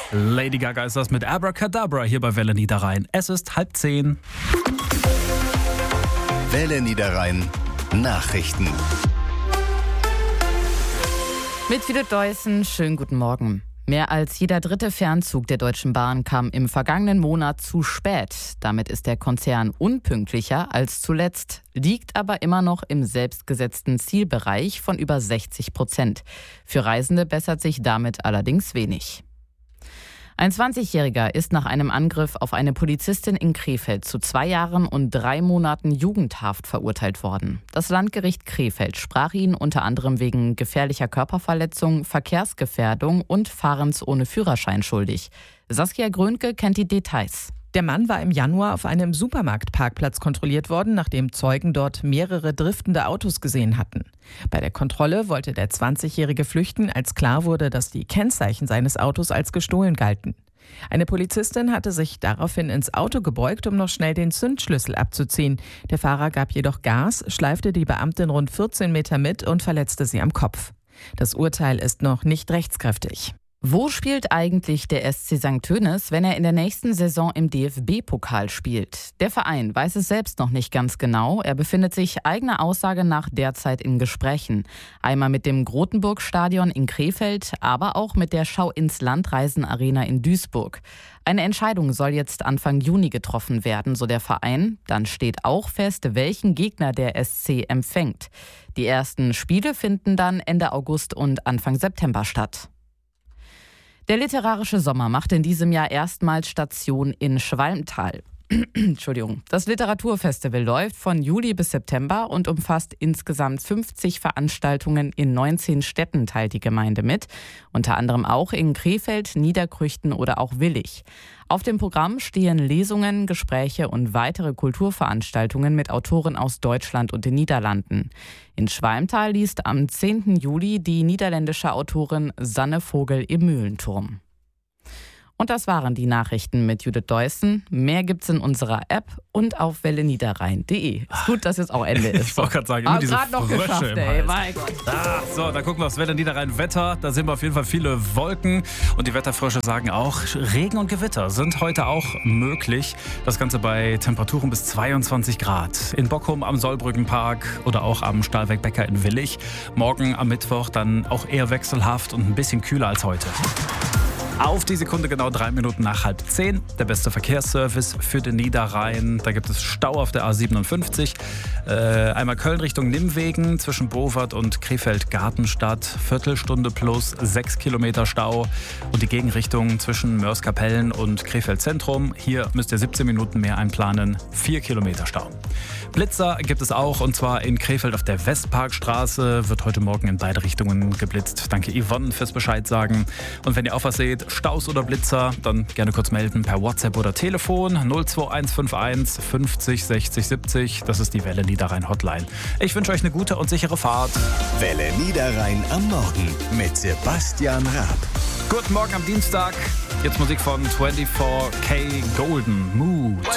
Lady Gaga ist das mit Abracadabra hier bei Welle Niederrhein. Es ist 9:30. Welle Niederrhein Nachrichten. Mit Judith Deussen, schönen guten Morgen. Mehr als jeder dritte Fernzug der Deutschen Bahn kam im vergangenen Monat zu spät. Damit ist der Konzern unpünktlicher als zuletzt, liegt aber immer noch im selbstgesetzten Zielbereich von über 60%. Für Reisende bessert sich damit allerdings wenig. Ein 20-Jähriger ist nach einem Angriff auf eine Polizistin in Krefeld zu 2 Jahren und 3 Monaten Jugendhaft verurteilt worden. Das Landgericht Krefeld sprach ihn unter anderem wegen gefährlicher Körperverletzung, Verkehrsgefährdung und Fahrens ohne Führerschein schuldig. Saskia Grönke kennt die Details. Der Mann war im Januar auf einem Supermarktparkplatz kontrolliert worden, nachdem Zeugen dort mehrere driftende Autos gesehen hatten. Bei der Kontrolle wollte der 20-Jährige flüchten, als klar wurde, dass die Kennzeichen seines Autos als gestohlen galten. Eine Polizistin hatte sich daraufhin ins Auto gebeugt, um noch schnell den Zündschlüssel abzuziehen. Der Fahrer gab jedoch Gas, schleifte die Beamtin rund 14 Meter mit und verletzte sie am Kopf. Das Urteil ist noch nicht rechtskräftig. Wo spielt eigentlich der SC St. Tönis, wenn er in der nächsten Saison im DFB-Pokal spielt? Der Verein weiß es selbst noch nicht ganz genau. Er befindet sich eigener Aussage nach derzeit in Gesprächen. Einmal mit dem Grotenburg-Stadion in Krefeld, aber auch mit der Schau-ins-Land-Reisen-Arena in Duisburg. Eine Entscheidung soll jetzt Anfang Juni getroffen werden, so der Verein. Dann steht auch fest, welchen Gegner der SC empfängt. Die ersten Spiele finden dann Ende August und Anfang September statt. Der literarische Sommer macht in diesem Jahr erstmals Station in Schwalmtal. Entschuldigung. Das Literaturfestival läuft von Juli bis September und umfasst insgesamt 50 Veranstaltungen in 19 Städten, teilt die Gemeinde mit. Unter anderem auch in Krefeld, Niederkrüchten oder auch Willich. Auf dem Programm stehen Lesungen, Gespräche und weitere Kulturveranstaltungen mit Autoren aus Deutschland und den Niederlanden. In Schwalmtal liest am 10. Juli die niederländische Autorin Sanne Vogel im Mühlenturm. Und das waren die Nachrichten mit Judith Deussen. Mehr gibt's in unserer App und auf welleniederrhein.de. Ist gut, dass jetzt auch Ende ist. Ich wollte gerade sagen, immer diese gerade noch Frösche geschafft, im ey. Hals. Mein Gott. So, dann gucken wir aufs Welle Niederrhein Wetter. Da sehen wir auf jeden Fall viele Wolken. Und die Wetterfrösche sagen auch, Regen und Gewitter sind heute auch möglich. Das Ganze bei Temperaturen bis 22 Grad. In Bochum am Sollbrückenpark oder auch am Stahlwerk-Becker in Willich. Morgen am Mittwoch dann auch eher wechselhaft und ein bisschen kühler als heute. Auf die Sekunde genau 3 Minuten nach 9:30. Der beste Verkehrsservice für den Niederrhein. Da gibt es Stau auf der A57. Einmal Köln Richtung Nimwegen zwischen Bovard und Krefeld-Gartenstadt. Viertelstunde plus 6 Kilometer Stau. Und die Gegenrichtung zwischen Mörs-Kapellen und Krefeld-Zentrum. Hier müsst ihr 17 Minuten mehr einplanen. 4 Kilometer Stau. Blitzer gibt es auch, und zwar in Krefeld auf der Westparkstraße. Wird heute Morgen in beide Richtungen geblitzt. Danke Yvonne fürs Bescheid sagen. Und wenn ihr auch was seht, Staus oder Blitzer, dann gerne kurz melden per WhatsApp oder Telefon 02151 50 60 70. Das ist die Welle Niederrhein Hotline. Ich wünsche euch eine gute und sichere Fahrt. Welle Niederrhein am Morgen mit Sebastian Raab. Guten Morgen am Dienstag. Jetzt Musik von 24K Golden Mood.